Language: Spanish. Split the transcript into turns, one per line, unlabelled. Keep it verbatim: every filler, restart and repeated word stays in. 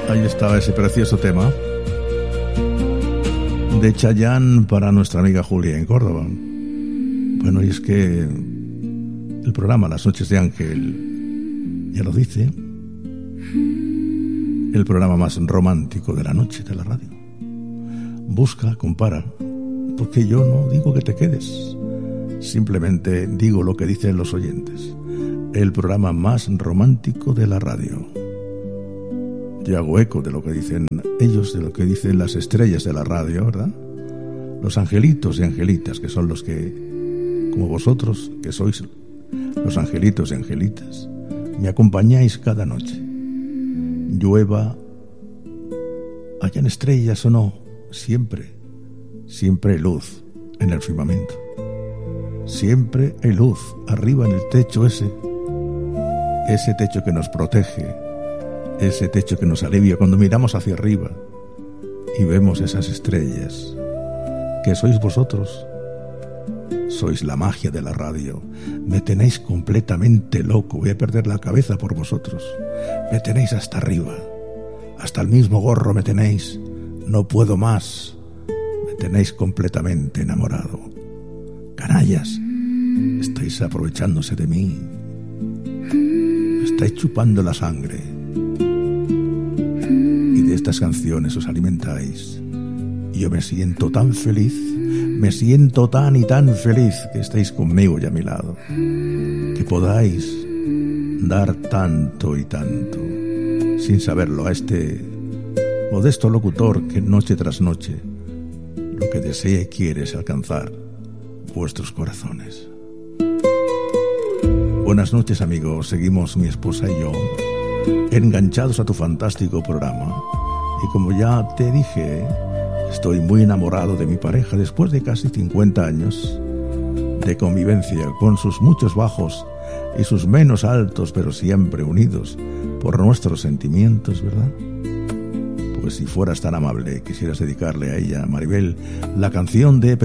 Ahí estaba ese precioso tema de Chayanne para nuestra amiga Julia en Córdoba. Bueno, y es que el programa Las Noches de Ángel ya lo dice, el programa más romántico de la noche de la radio. Busca, compara, porque yo no digo que te quedes, simplemente digo lo que dicen los oyentes. El programa más romántico de la radio. Yo hago eco de lo que dicen ellos, de lo que dicen las estrellas de la radio, ¿verdad? Los angelitos y angelitas, que son los que, como vosotros, que sois los angelitos y angelitas, me acompañáis cada noche. Llueva, hayan estrellas o no, siempre, siempre hay luz en el firmamento. Siempre hay luz arriba en el techo ese, ese techo que nos protege, ese techo que nos alivia cuando miramos hacia arriba y vemos esas estrellas, que sois vosotros. Sois la magia de la radio. Me tenéis completamente loco. Voy a perder la cabeza por vosotros. Me tenéis hasta arriba. Hasta el mismo gorro me tenéis. No puedo más. Me tenéis completamente enamorado. Canallas, estáis aprovechándose de mí. Me estáis chupando la sangre. Y de estas canciones os alimentáis. Y yo me siento tan feliz. Me siento tan y tan feliz que estéis conmigo y a mi lado, que podáis dar tanto y tanto, sin saberlo, a este modesto locutor que noche tras noche lo que desea y quiere es alcanzar vuestros corazones. Buenas noches, amigos. Seguimos mi esposa y yo enganchados a tu fantástico programa, y como ya te dije, estoy muy enamorado de mi pareja después de casi cincuenta años de convivencia, con sus muchos bajos y sus menos altos, pero siempre unidos por nuestros sentimientos, ¿verdad? Pues si fueras tan amable, quisieras dedicarle a ella, Maribel, la canción de